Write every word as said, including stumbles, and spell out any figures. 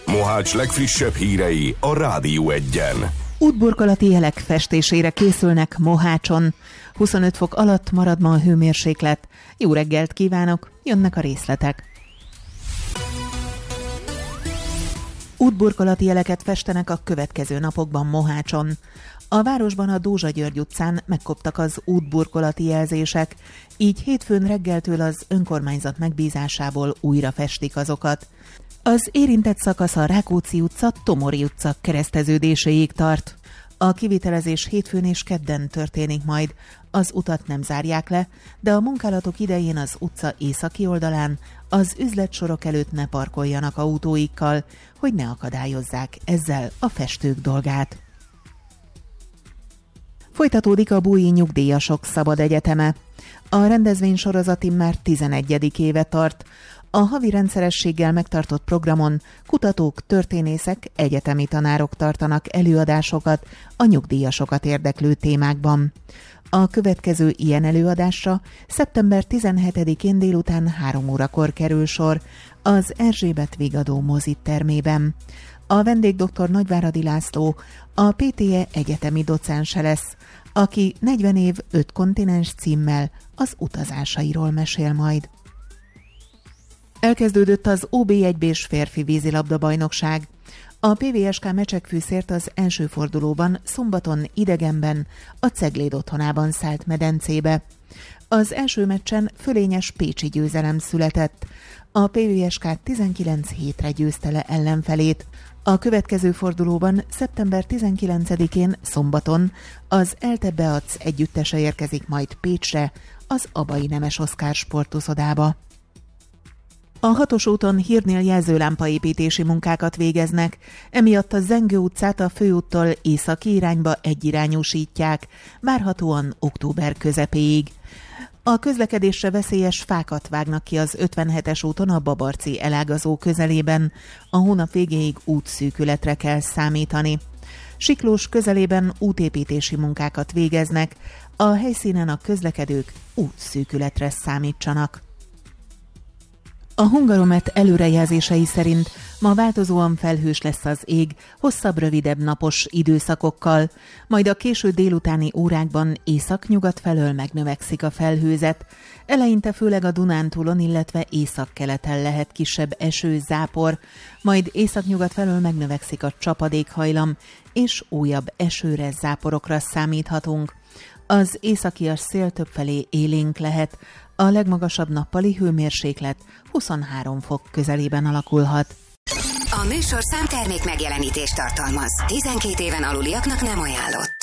Mohács legfrissebb hírei a Rádió Egyen. Útburkolati jelek festésére készülnek Mohácson. huszonöt fok alatt marad ma a hőmérséklet. Jó reggelt kívánok, jönnek a részletek. Útburkolati jeleket festenek a következő napokban Mohácson. A városban a Dózsa György utcán megkoptak az útburkolati jelzések, így hétfőn reggeltől az önkormányzat megbízásából újra festik azokat. Az érintett szakasz a Rákóczi utca, Tomori utca kereszteződéséig tart. A kivitelezés hétfőn és kedden történik majd. Az utat nem zárják le, de a munkálatok idején az utca északi oldalán az üzletsorok előtt ne parkoljanak autóikkal, hogy ne akadályozzák ezzel a festők dolgát. Folytatódik a Bújj Nyugdíjasok Szabad Egyeteme. A rendezvény sorozat immár tizenegyedik éve tart. A havi rendszerességgel megtartott programon kutatók, történészek, egyetemi tanárok tartanak előadásokat a nyugdíjasokat érdeklő témákban. A következő ilyen előadásra szeptember tizenhetedikén délután három órakor kerül sor az Erzsébet Vigadó mozitermében. A vendég dr. Nagyváradi László, a pé té e egyetemi docense lesz, aki negyven év öt kontinens címmel az utazásairól mesél majd. Elkezdődött az o bé egy bés férfi vízilabda bajnokság. A pé vé es ká Mecsekfűszért az első fordulóban szombaton idegenben a Cegléd otthonában szállt medencébe. Az első meccsen fölényes pécsi győzelem született. A pé vé es ká tizenkilenc hétre győzte le ellenfelét. A következő fordulóban szeptember tizenkilencedikén szombaton az Elte Beac együttese érkezik majd Pécsre, az Abai Nemes Oszkár sportuszodába. A hatos úton hírnél jelzőlámpaépítési munkákat végeznek, emiatt a Zengő utcát a főúttól északi irányba egyirányúsítják, várhatóan október közepéig. A közlekedésre veszélyes fákat vágnak ki az ötvenhetes úton a Babarci elágazó közelében, a hónap végéig útszűkületre kell számítani. Siklós közelében útépítési munkákat végeznek, a helyszínen a közlekedők útszűkületre számítsanak. A Hungaromet előrejelzései szerint ma változóan felhős lesz az ég, hosszabb-rövidebb napos időszakokkal, majd a késő délutáni órákban észak-nyugat felől megnövekszik a felhőzet. Eleinte főleg a Dunántúlon, illetve északkeleten lehet kisebb eső, zápor, majd észak-nyugat felől megnövekszik a csapadékhajlam, és újabb esőre, záporokra számíthatunk. Az északias szél többfelé élénk lehet, a legmagasabb nappali hőmérséklet huszonhárom fok közelében alakulhat. A műsorszám termék megjelenítést tartalmaz. tizenkét éven aluliaknak nem ajánlott.